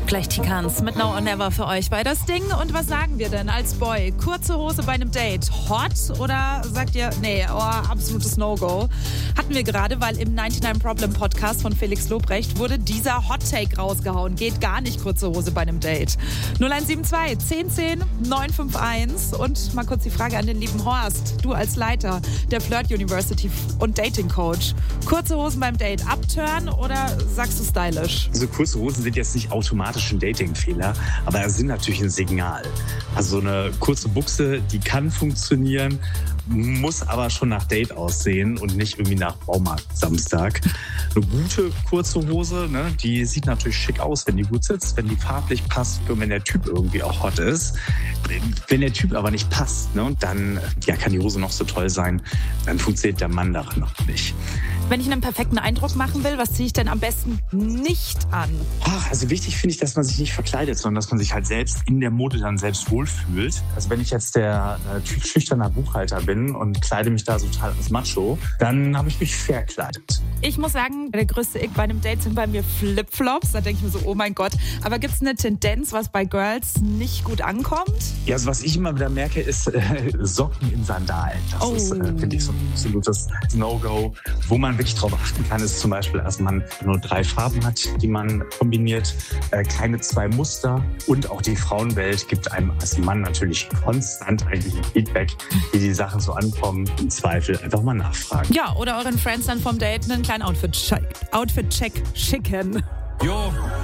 Gleich Tikans mit Now or Never für euch bei das Ding. Und was sagen wir denn als Boy? Kurze Hose bei einem Date. Hot oder sagt ihr, nee, absolutes No-Go? Hatten wir gerade, weil im 99 Problem Podcast von Felix Lobrecht wurde dieser Hot-Take rausgehauen. Geht gar nicht kurze Hose bei einem Date. 0172 1010 951. Und mal kurz die Frage an den lieben Horst. Du als Leiter der Flirt University und Dating Coach. Kurze Hosen beim Date, Upturn oder sagst du stylisch? Also kurze Hosen sind jetzt nicht automatisch ein Dating-Fehler, aber sie sind natürlich ein Signal. Also so eine kurze Buchse, die kann funktionieren, muss aber schon nach Date aussehen und nicht irgendwie nach Baumarkt Samstag. Eine gute kurze Hose, ne, die sieht natürlich schick aus, wenn die gut sitzt, wenn die farblich passt und wenn der Typ irgendwie auch hot ist. Wenn der Typ aber nicht passt, ne, dann kann die Hose noch so toll sein, dann funktioniert der Mann daran noch nicht. Wenn ich einen perfekten Eindruck machen will, was ziehe ich denn am besten nicht an? Also wichtig finde ich, dass man sich nicht verkleidet, sondern dass man sich halt selbst in der Mode dann selbst wohlfühlt. Also wenn ich jetzt der schüchterner Buchhalter bin und kleide mich da so total als Macho, dann habe ich mich verkleidet. Ich muss sagen, der größte Ick bei einem Date sind bei mir Flipflops. Da denke ich mir so, oh mein Gott. Aber gibt es eine Tendenz, was bei Girls nicht gut ankommt? Ja, also was ich immer wieder merke, ist Socken in Sandalen. Das ist, finde ich, so ein absolutes No-Go. Wo man wirklich drauf achten kann, ist zum Beispiel, dass man nur 3 Farben hat, die man kombiniert, keine 2 Muster. Und auch die Frauenwelt gibt einem als Mann natürlich konstant eigentlich ein Feedback, wie die Sachen so ankommen. Im Zweifel einfach mal nachfragen. Ja, oder euren Friends dann vom Date einen kleinen Outfit-Check schicken. Jo,